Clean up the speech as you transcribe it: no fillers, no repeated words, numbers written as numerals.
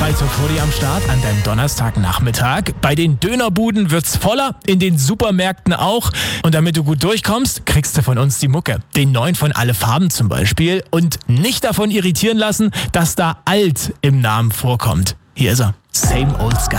Malto Fodi am Start an deinem Donnerstagnachmittag. Bei den Dönerbuden wird's voller, in den Supermärkten auch. Und damit du gut durchkommst, kriegst du von uns die Mucke. Den neuen von Alle Farben zum Beispiel. Und nicht davon irritieren lassen, dass da alt im Namen vorkommt. Hier ist er. Same Old Sky.